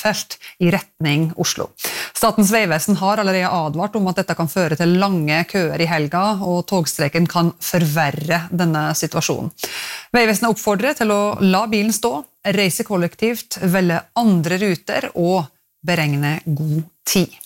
korsfelt i retning Oslo. Statens vegvesen har allerede advart om at dette kan føre til lange køer i helga, og togstreiken kan forverre denne situasjonen. Vegvesenet oppfordrer til å la bilen stå, reise kollektivt, velge andre ruter og beregne god tid.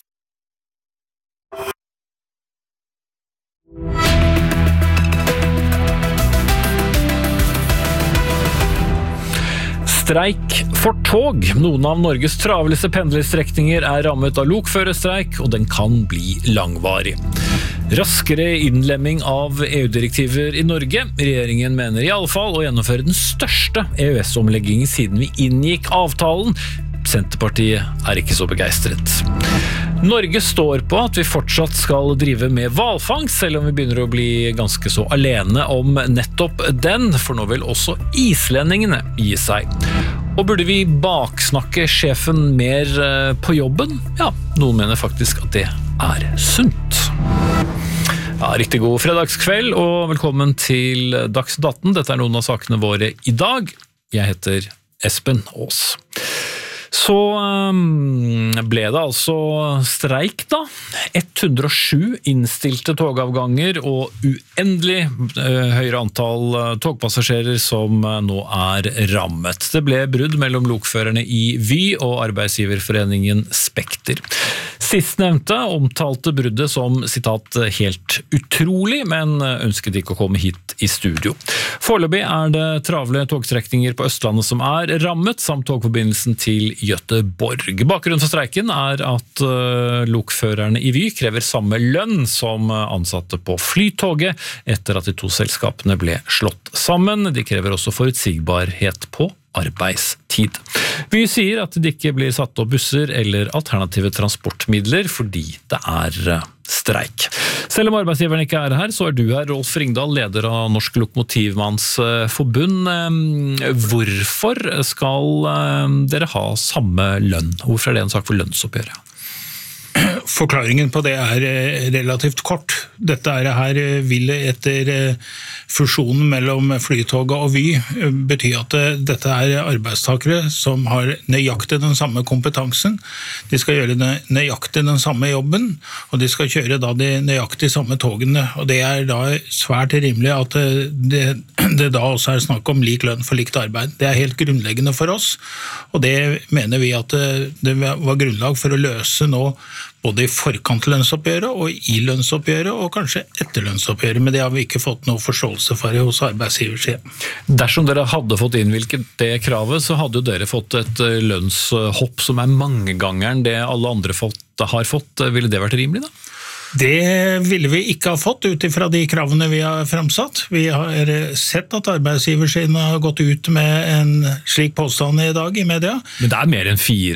Streik for tog. Noen av Norges travleste pendlerstrekninger er rammet av lokførerstreik, og den kan bli langvarig. Raskere innlemming av EU-direktiver i Norge. Regjeringen mener i alle fall å gjennomføre den største EØS-omleggingen siden vi inngikk avtalen. Senterpartiet er ikke så begeistret. Norge står på at vi fortsatt skal drive med hvalfangst, selv om vi begynner å bli ganske så alene om nettopp den, for nå vil også islendingene gi seg. Og burde vi baksnakke sjefen mer på jobben? Ja, noen mener faktisk at det er sunt. Ja, riktig god fredagskveld, og velkommen til Dagsnytt 18. Dette er noen av sakene våre i dag. Jeg heter Espen Aas. Så ble det altså streik da. 107 innstilte togavganger og uendelig høyere antall togpassasjerer som nå er rammet. Det ble brudd mellom lokførerne i Vy og arbeidsgiverforeningen Spekter. Sistnevnte omtalte bruddet som, sitat, helt utrolig, men ønsket ikke å komme hit i studio. Foreløpig er det travle togstrekninger på Østlandet som er rammet, samt togforbindelsen til Göteborg. Bakgrunnen for streiken er at lokførerne i Vy krever samme lønn som ansatte på Flytoget etter at de to selskapene ble slått sammen. De krever også forutsigbarhet på arbeidstid. Vy sier at det ikke blir satt opp busser eller alternative transportmidler fordi det er streik. Selv om arbeidsgiveren ikke er her, så er du her, Rolf Ringdal, leder av Norsk Lokomotivmannsforbund. Hvorfor skal dere ha samme lønn? Hvorfor er det en sak for lønnsoppgjøret? Forklaringen på det er relativt kort. Dette her vil etter fusjonen mellom Flytoget og Vy bety at dette er arbeidstakere som har nøyaktig den samme kompetansen. De skal gjøre nøyaktig den samme jobben, og de skal kjøre da de nøyaktig samme togene. Og det er da svært rimelig at det da også er snakk om lik lønn for likt arbeid. Det er helt grunnleggende for oss, og det mener vi at det var grunnlag for å løse nå både i forkant lønnsoppgjøret og i lønnsoppgjøret og kanskje etter lønnsoppgjøret, men det har vi ikke fått noe forståelse for hos arbeidsgiversiden. Dersom dere hadde fått innvilget det kravet, så hadde jo dere fått et lønnshopp som er mangegangeren det alle andre har fått. Ville det vært rimelig da? Det ville vi ikke ha fått ut ifra de kravene vi har fremsatt. Vi har sett at arbeidsgiversiden har gått ut med en slik påstand i dag i media. Men det er mer enn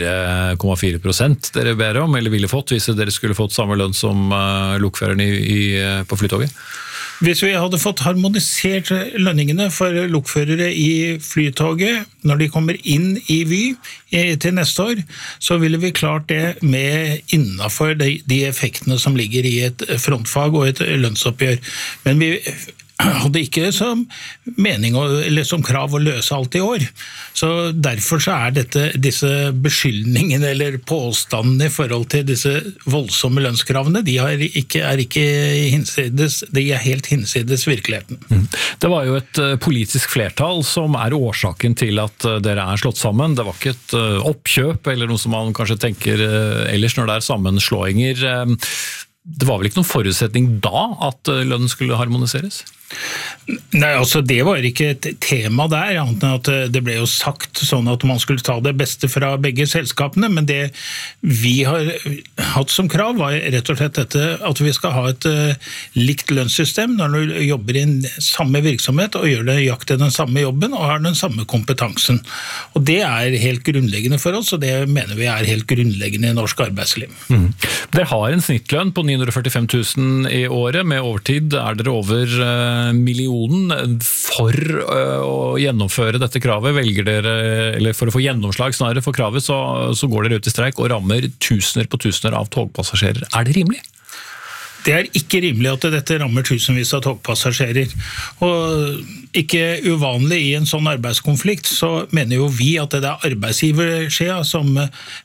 4,4% dere ber om, eller ville fått, hvis dere skulle fått samme lønn som lokførerne på Flytoget? Hvis vi hadde fått harmonisert lønningene for lokførere i Flytoget når de kommer inn i Vy til neste år, så ville vi klart det med innenfor de effektene som ligger i et frontfag og et lønnsoppgjør. Men vi hadde ikke som mening eller som krav å løse alt i år. Så derfor så er disse beskyldningene eller påstandene i forhold til disse voldsomme lønnskravene, de er ikke hinsides, de er helt hinsides virkeligheten. Det var jo et politisk flertall som er årsaken til at dere er slått sammen. Det var ikke et oppkjøp eller noe som man kanskje tenker ellers når det er sammenslåinger. Det var vel ikke noen forutsetning da at lønnen skulle harmoniseres? Nei, altså det var ikke et tema der, annet enn at det ble jo sagt sånn at man skulle ta det beste fra begge selskapene, men det vi har hatt som krav var rett og slett dette at vi skal ha et likt lønnssystem når du jobber i en samme virksomhet og gjør nøyaktig den samme jobben og har den samme kompetansen. Og det er helt grunnleggende for oss, og det mener vi er helt grunnleggende i norsk arbeidsliv. Dere har en snittlønn på 945 000 i året, med overtid er dere over millionen. For å gjennomføre dette kravet velger dere, eller for å få gjennomslag snarere for kravet, så går dere ut i streik og rammer tusener på tusener av togpassasjerer. Er det rimelig? Det er ikke rimelig at dette rammer tusenvis av togpassasjerer. Og ikke uvanlig i en sånn arbeidskonflikt, så mener jo vi at det er arbeidsgiversiden som